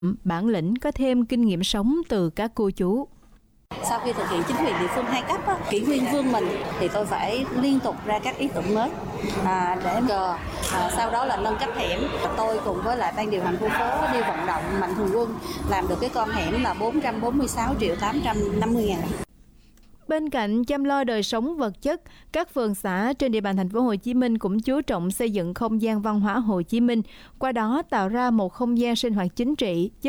bản lĩnh, có thêm kinh nghiệm sống từ các cô chú. Sau khi thực hiện chính quyền địa phương 2 cấp, kỷ nguyên vương mình thì tôi phải liên tục ra các ý tưởng mới để sau đó là nâng cấp hẻm. Tôi cùng với lại ban điều hành khu phố đi vận động mạnh thường quân làm được cái con hẻm là 446.850.000. Bên cạnh chăm lo đời sống vật chất, các phường xã trên địa bàn thành phố Hồ Chí Minh cũng chú trọng xây dựng không gian văn hóa Hồ Chí Minh, qua đó tạo ra một không gian sinh hoạt chính trị,